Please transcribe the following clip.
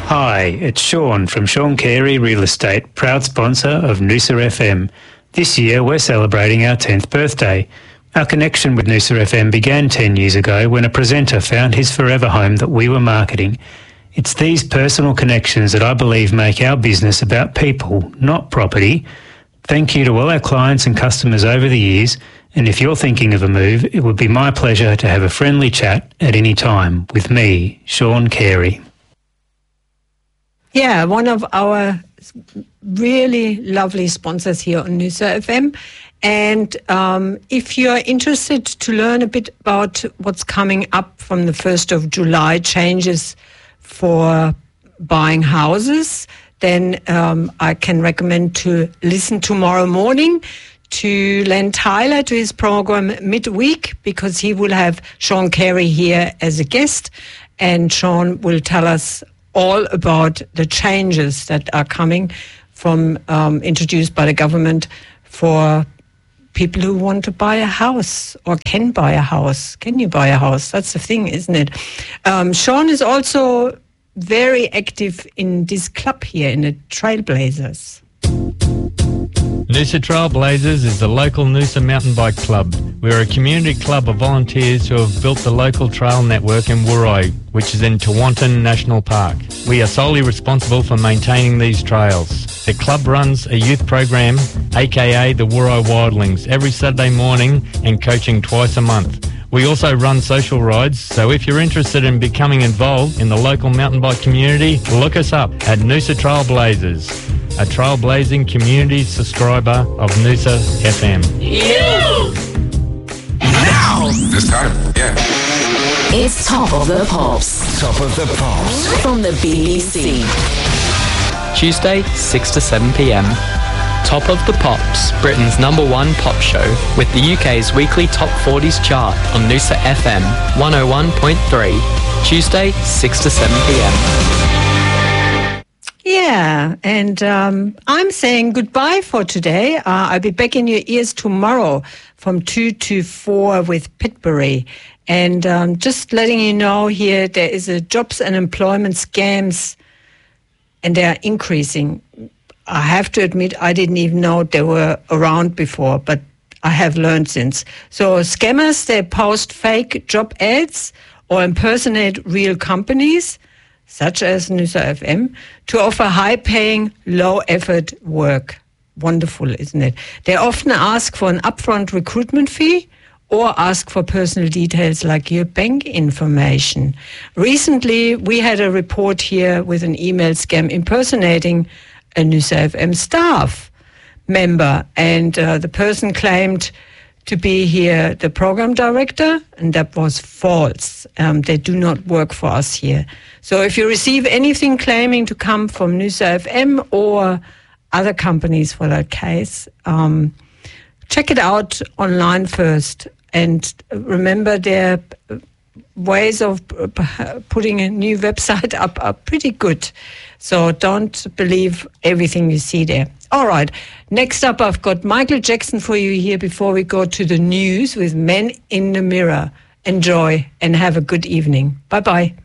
Hi, it's Sean from Sean Carey Real Estate, proud sponsor of Noosa FM. This year we're celebrating our 10th birthday. Our connection with Noosa FM began 10 years ago when a presenter found his forever home that we were marketing. It's these personal connections that I believe make our business about people, not property. Thank you to all our clients and customers over the years, and if you're thinking of a move, it would be my pleasure to have a friendly chat at any time with me, Sean Carey. Yeah, one of our really lovely sponsors here on Noosa FM. And if you're interested to learn a bit about what's coming up from the 1st of July, changes for buying houses, then I can recommend to listen tomorrow morning to Len Tyler, to his program Midweek, because he will have Sean Carey here as a guest. And Sean will tell us all about the changes that are coming from introduced by the government for people who want to buy a house or can buy a house. Can you buy a house? That's the thing, isn't it? Sean is also very active in this club here, in the Trailblazers. Noosa Trailblazers is the local Noosa mountain bike club. We're a community club of volunteers who have built the local trail network in Wooroi, which is in Tewantin National Park. We are solely responsible for maintaining these trails. The club runs a youth program, aka the Wooroi Wildlings, every Saturday morning and coaching twice a month. We also run social rides, so if you're interested in becoming involved in the local mountain bike community, look us up at Noosa Trailblazers, a trailblazing community subscriber of Noosa FM. Now! This time, yeah. It's Top of the Pops. Top of the Pops. From the BBC. Tuesday, 6 to 7 p.m. Top of the Pops, Britain's #1 pop show, with the UK's weekly Top 40s chart on Noosa FM 101.3. Tuesday, 6 to 7 p.m. Yeah, and I'm saying goodbye for today. I'll be back in your ears tomorrow from 2 to 4 with Pitbury. And just letting you know here, there is a jobs and employment scams, and they are increasing. I have to admit, I didn't even know they were around before, but I have learned since. So scammers, they post fake job ads or impersonate real companies, such as Noosa FM, to offer high-paying, low-effort work. Wonderful, isn't it? They often ask for an upfront recruitment fee or ask for personal details like your bank information. Recently, we had a report here with an email scam impersonating a Noosa FM staff member, and the person claimed to be here the program director, and that was false. They do not work for us here. So if you receive anything claiming to come from Noosa FM or other companies for that case, check it out online first. And remember, their ways of putting a new website up are pretty good. So don't believe everything you see there. All right. Next up, I've got Michael Jackson for you here before we go to the news with Men in the Mirror. Enjoy and have a good evening. Bye-bye.